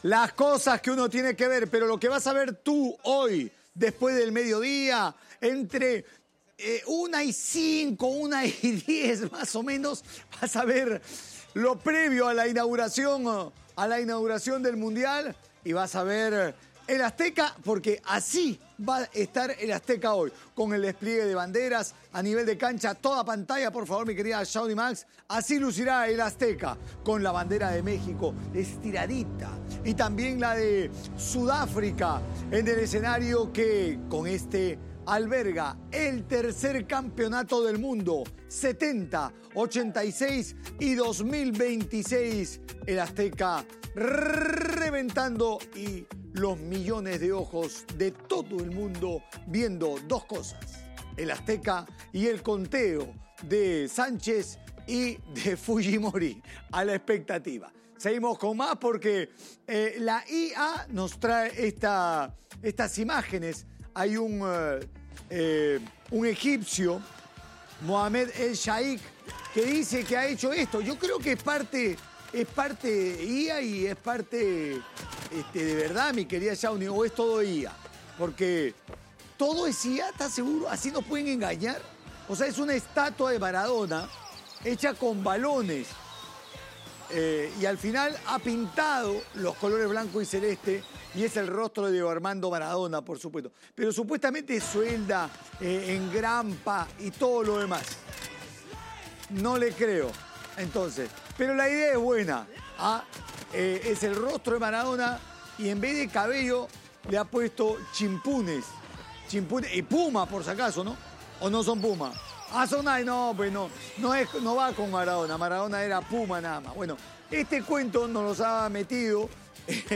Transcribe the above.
las cosas que uno tiene que ver, pero lo que vas a ver tú hoy, después del mediodía, entre 1:05, 1:10 más o menos, vas a ver lo previo a la inauguración del Mundial y vas a ver el Azteca, porque así va a estar el Azteca hoy, con el despliegue de banderas a nivel de cancha, toda pantalla, por favor, mi querida Shawnee Max, así lucirá el Azteca, con la bandera de México estiradita, y también la de Sudáfrica, en el escenario que con este alberga el tercer campeonato del mundo, 70, 86 y 2026, el Azteca reventando y los millones de ojos de todo el mundo viendo dos cosas, el Azteca y el conteo de Sánchez y de Fujimori a la expectativa. Seguimos con más porque la IA nos trae estas imágenes. Hay un egipcio, Mohamed El Sheikh, que dice que ha hecho esto. Yo creo que es parte IA y es parte de verdad, mi querida Shawnee, o es todo IA. Porque todo es IA, ¿estás seguro? ¿Así nos pueden engañar? O sea, es una estatua de Maradona hecha con balones. Y al final ha pintado los colores blanco y celeste y es el rostro de Diego Armando Maradona, por supuesto. Pero supuestamente suelda, engrampa y todo lo demás. No le creo. Entonces, pero la idea es buena. Es el rostro de Maradona y en vez de cabello le ha puesto chimpunes. Y puma, por si acaso, ¿no? ¿O no son puma? Son ahí, no, pues no va con Maradona. Maradona era puma nada más. Bueno, este cuento nos los ha metido